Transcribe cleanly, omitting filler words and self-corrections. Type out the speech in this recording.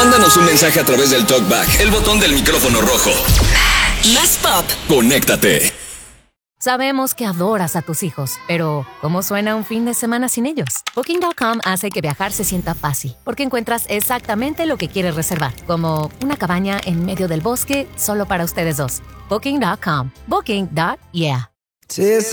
Mándanos un mensaje a través del TalkBack, el botón del micrófono rojo. Más pop. Conéctate. Sabemos que adoras a tus hijos, pero ¿cómo suena un fin de semana sin ellos? Booking.com hace que viajar se sienta fácil, porque encuentras exactamente lo que quieres reservar, como una cabaña en medio del bosque solo para ustedes dos. Booking.com. Booking.yeah.